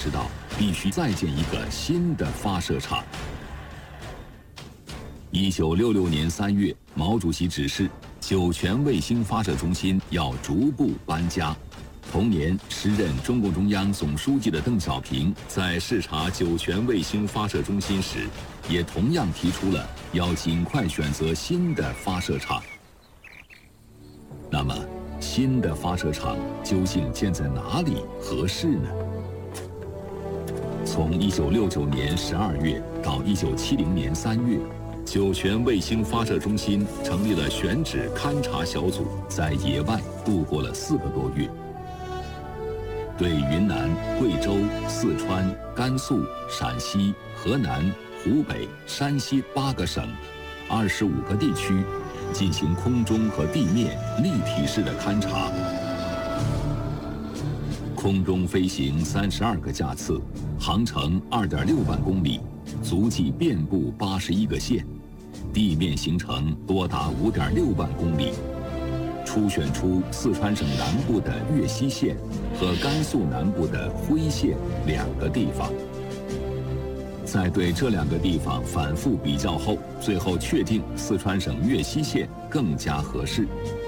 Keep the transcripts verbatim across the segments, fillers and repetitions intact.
识到必须再建一个新的发射场。一九六六年三月，毛主席指示酒泉卫星发射中心要逐步搬家。同年，时任中共中央总书记的邓小平在视察酒泉卫星发射中心时，也同样提出了要尽快选择新的发射场。那么，新的发射场究竟建在哪里合适呢？从一九六九年十二月到一九七零年三月，酒泉卫星发射中心成立了选址勘察小组，在野外度过了四个多月。对云南、贵州、四川、甘肃、陕西、河南、湖北、山西八个省、二十五个地区进行空中和地面立体式的勘察。空中飞行三十二个架次，航程二点六万公里，足迹遍布八十一个县，地面行程多达五点六万公里。初选出四川省南部的岳西县和甘肃南部的徽县两个地方。在对这两个地方反复比较后，最后确定四川省岳西县更加合适。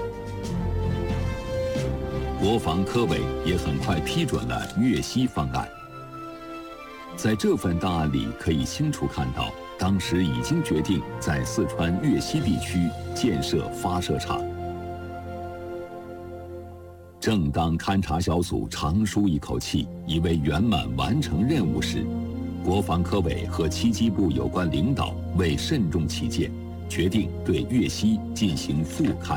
国防科委也很快批准了岳西方案。在这份档案里可以清楚看到，当时已经决定在四川岳西地区建设发射场。正当勘察小组长舒一口气，以为圆满完成任务时，国防科委和七机部有关领导为慎重起见，决定对岳西进行复勘。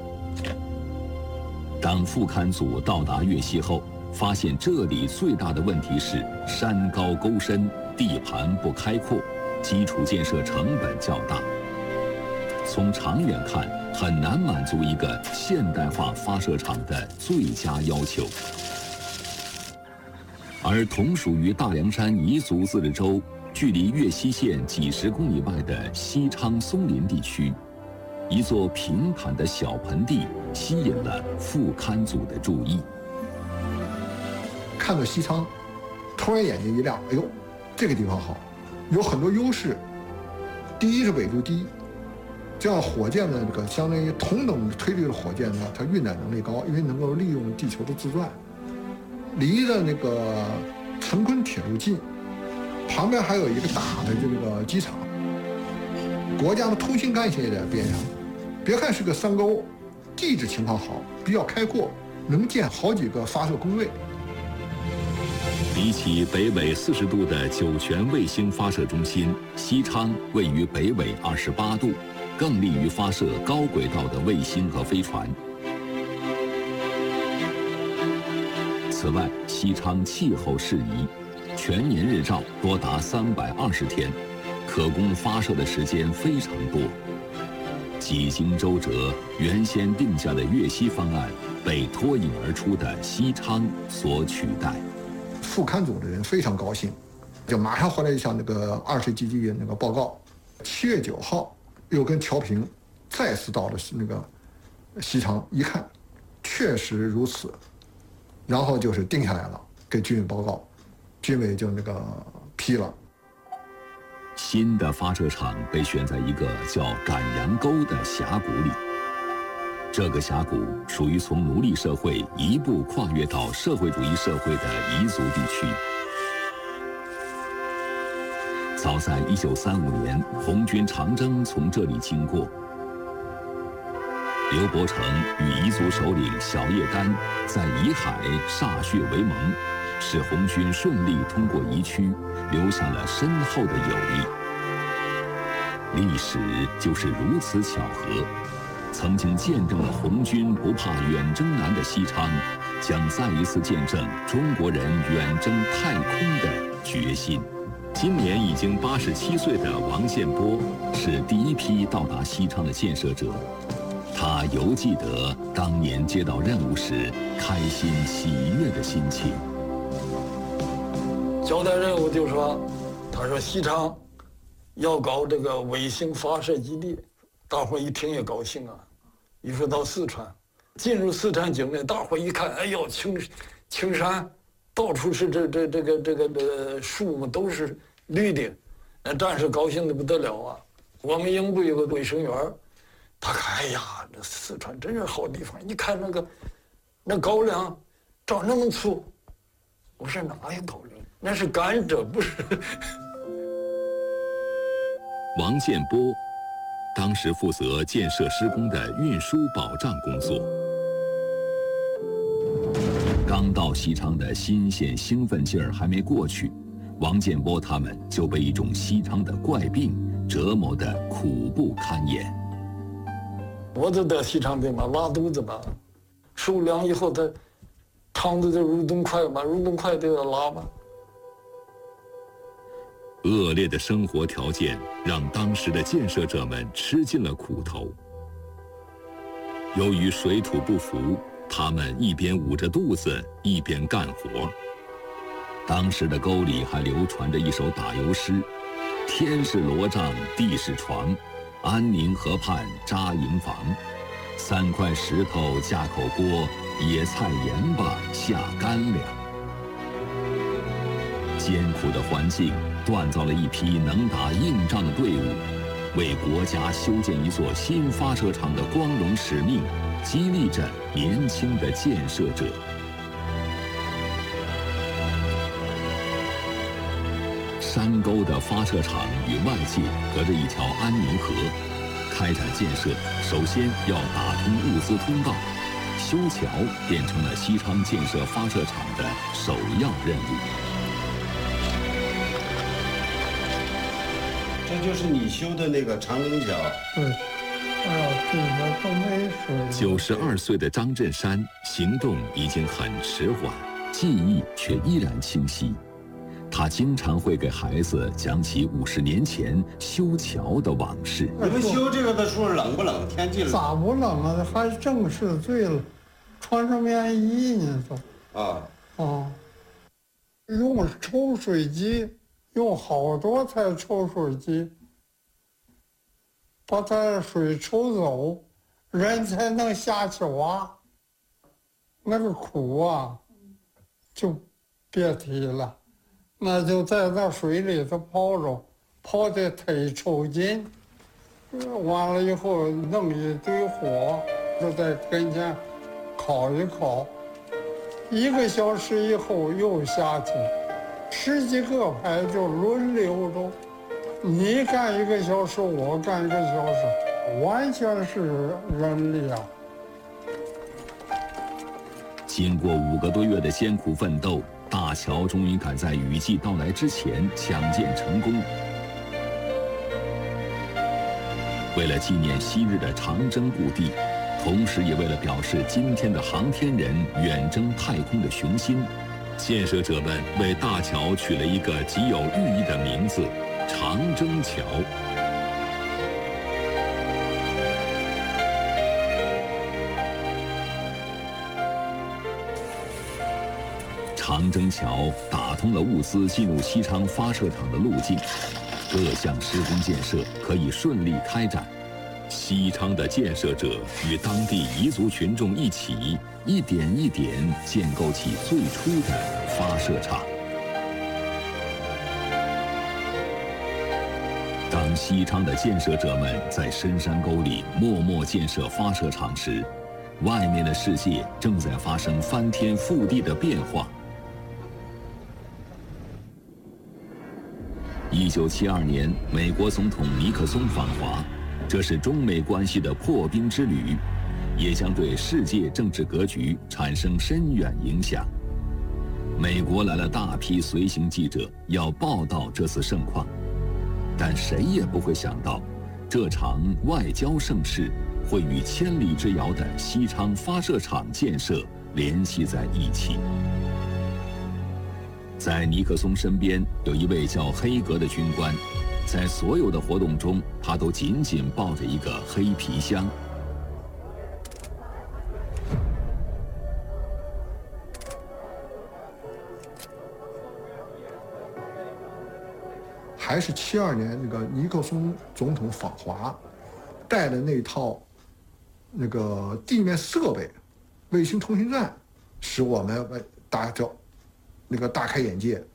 当复勘组到达岳西后，发现这里最大的问题是山高沟深，地盘不开阔，基础建设成本较大。从长远看，很难满足一个现代化发射场的最佳要求。而同属于大凉山彝族自治州，距离岳西县几十公里外的西昌松林地区，一座平坦的小盆地吸引了复勘组的注意。 看到西昌，突然眼睛一亮，哎呦，这个地方好，有很多优势。第一是纬度低，这样火箭的这个相当于同等推力的火箭呢，它运载能力高，因为能够利用地球的自转。离着那个成昆铁路近，旁边还有一个大的这个机场，国家的通信干线也在边上。别看是个山沟，地质情况好，比较开阔，能建好几个发射工位。 比起北纬四十度的酒泉卫星发射中心，西昌位于北纬二十八度，更利于发射高轨道的卫星和飞船。此外，西昌气候适宜，全年日照多达三百二十天，可供发射的时间非常多。几经周折，原先定下的岳西方案被脱颖而出的西昌所取代。 复勘组的人非常高兴，就马上回来向那个二十基地那个报告。七月九号，又跟乔平再次到了那个西昌，一看，确实如此。然后就是定下来了，给军委报告，军委就那个批了。 新的发射场被选在一个叫赶羊沟的峡谷里。这个峡谷属于从奴隶社会一步跨越到社会主义社会的彝族地区。早在一九三五年，红军长征从这里经过。刘伯承与彝族首领小叶丹在彝海歃血为盟，使红军顺利通过彝区，留下了深厚的友谊。历史就是如此巧合，曾经见证了红军不怕远征难的西昌，将再一次见证中国人远征太空的决心。今年已经八十七岁的王建波是第一批到达西昌的建设者。他犹记得当年接到任务时开心喜悦的心情。 交代任务就说，他说西昌要搞这个卫星发射基地，大伙一听也高兴啊。一说到四川，进入四川境内，大伙一看，哎呦，青青山， 到处是这这这个这个这树木都是绿的，那战士高兴的不得了啊！我们营部有个卫生员，他看，哎呀，这四川真是好地方，你看那个那高粱长那么粗，我说哪有高粱？那是甘蔗，不是。 王建波当时负责建设施工的运输保障工作。刚到西昌的新鲜兴奋劲儿还没过去，王建波他们就被一种西昌的怪病折磨得苦不堪言。 我就得西昌病嘛，拉肚子嘛，受凉以后他肠子就蠕动快嘛，蠕动快就要拉嘛。 恶劣的生活条件让当时的建设者们吃尽了苦头。由于水土不服，他们一边捂着肚子一边干活。当时的沟里还流传着一首打油诗：天是罗帐地是床，安宁河畔扎营房，三块石头架口锅，野菜盐巴下干粮。艰苦的环境锻造了一批能打硬仗的队伍，为国家修建一座新发射场的光荣使命激励着年轻的建设者。山沟的发射场与外界隔着一条安宁河，开展建设首先要打通物资通道，修桥变成了西昌建设发射场的首要任务。 这就是你修的那个长征桥。 对，哎呀，这个都没水。 九十二岁的张振山行动已经很迟缓，记忆却依然清晰。他经常会给孩子讲起五十年前修桥的往事。 你们修这个的时候冷不冷？天气冷？ 咋不冷啊？还正是醉了，穿上棉衣呢都。 啊啊！用抽水机。用好多台抽水机，把它水抽走，人才能下去挖。那个苦啊，就别提了，那就在那水里头泡着，泡的忒抽筋。完了以后弄一堆火，就在跟前烤一烤，一个小时以后又下去。十几个排就轮流着，你干一个小时，我干一个小时，完全是人力啊。 经过五个多月的艰苦奋斗，大桥终于赶在雨季到来之前抢建成功。为了纪念昔日的长征故地，同时也为了表示今天的航天人远征太空的雄心，建设者们为大桥取了一个极有寓意的名字——长征桥。长征桥打通了物资进入西昌发射场的路径，各项施工建设可以顺利开展。西昌的建设者与当地彝族群众一起，一点一点建构起最初的发射场。当西昌的建设者们在深山沟里默默建设发射场时，外面的世界正在发生翻天覆地的变化。一九七二年，美国总统尼克松访华，这是中美关系的破冰之旅，也将对世界政治格局产生深远影响。美国来了大批随行记者，要报道这次盛况，但谁也不会想到，这场外交盛事会与千里之遥的西昌发射场建设联系在一起。在尼克松身边有一位叫黑格的军官，在所有的活动中，他都紧紧抱着一个黑皮箱。 还是七二年那个尼克松总统访华，带的那套那个地面设备，卫星通讯站，使我们大家叫那个大开眼界。